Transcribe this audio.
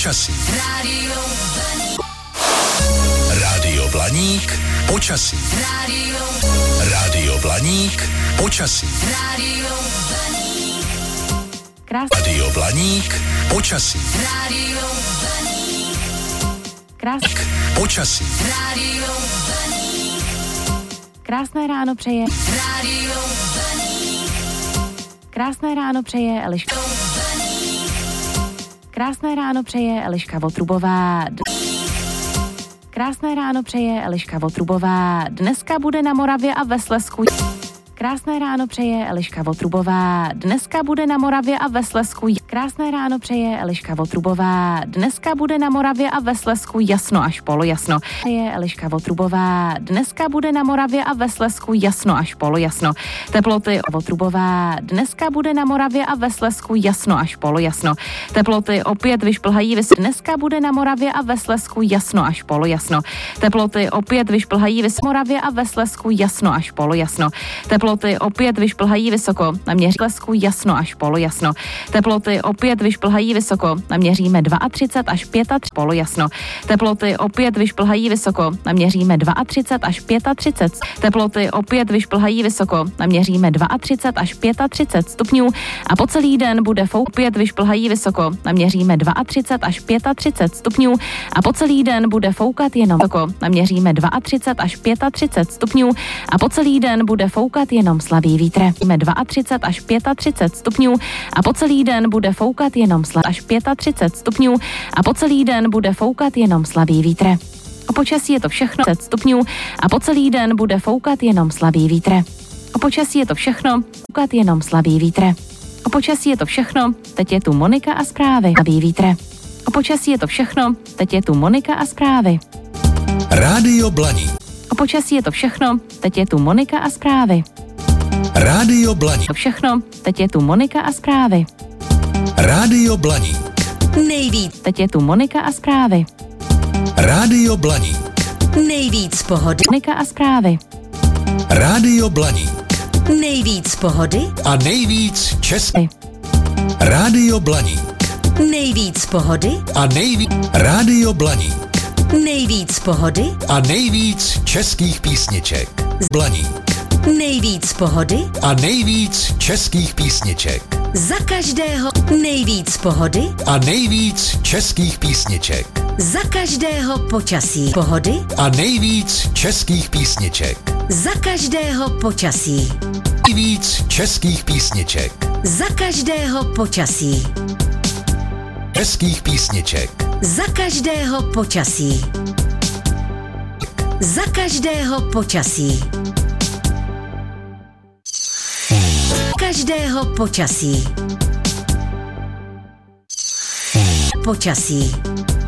počasí. Rádio Blaník počasí. Rádio Blaník počasí. Rádio Blaník počasí. Počasí. Krásné ráno přeje. Krásné ráno přeje Eliška. Krásné ráno přeje Eliška Votrubová. Krásné ráno přeje Eliška Votrubová. Dneska bude na Moravě a ve Slezsku. Krásné ráno přeje Eliška Votrubová. Dneska bude na Moravě a ve Slezsku. Krásné ráno přeje Eliška Votrubová. Dneska bude na Moravě a ve Slezsku jasno až polojasno. Je Eliška Votrubová. Dneska bude na Moravě a ve Slezsku jasno až polojasno. Teploty Votrubová. Dneska bude na Moravě a ve Slezsku jasno až polojasno. Teploty opět vyšplhají Dneska bude na Moravě a ve Slezsku jasno až polojasno. Teploty opět vyšplhají Moravě a ve Slezsku jasno až polojasno. Teploty opět vyšplhají vysoko, naměří Slezsku jasno až polojasno. Teploty opět vyšplhají vysoko, naměříme 32 až 35 polojasno. Teploty opět vyšplhají vysoko, naměříme 32 až 35. Teploty opět vyšplhají vysoko, naměříme 32 až 35 stupňů a po celý den bude opět vyšplhají vysoko, naměříme 32 až 35 stupňů a po celý den bude foukat jenom vysoko, naměříme 32 až 35 stupňů a po celý den bude foukat jenom slabý vítr. Máme 32 až 35 stupňů a po celý den bude foukat jenom až 35 stupňů a po celý den bude foukat jenom slabý vítr. O počasí je to všechno 30 stupňů a po celý den bude foukat jenom slabý vítr. O počasí je to všechno, foukat jenom slabý vítr. O počasí je to všechno, teď je tu Monika a zprávy. Slabý vítr. O počasí je to všechno, teď je tu Monika a zprávy. Rádio Blaník. O počasí je to všechno, teď je tu Monika a zprávy. Rádio Blaník. To všechno, teď je tu Monika a zprávy. Rádio Blaník. Nejvíc. Teď je tu Monika a zprávy. Rádio Blaník. Nejvíc pohody. Monika a zprávy. Rádio Blaník. Nejvíc pohody. A nejvíc česky. Rádio Blaník. Nejvíc pohody. A nejvíc. Rádio Blaník. Nejvíc pohody. A nejvíc českých písniček. Blaník. Nejvíc pohody. A nejvíc českých písniček. Za každého nejvíc pohody. A nejvíc českých písniček. Za každého počasí pohody. A nejvíc českých písniček. Za každého počasí. Nejvíc českých písniček. Za každého počasí. Českých písniček. Za každého počasí. Za každého počasí. Každého počasí. Počasí.